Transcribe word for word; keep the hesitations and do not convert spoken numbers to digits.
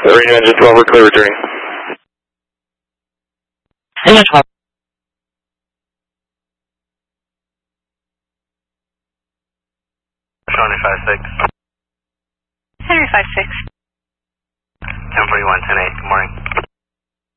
Marine Engine twelve, we're clear returning. Engine twelve. Henry five six. Henry five six. ten forty-one, ten eight, good morning.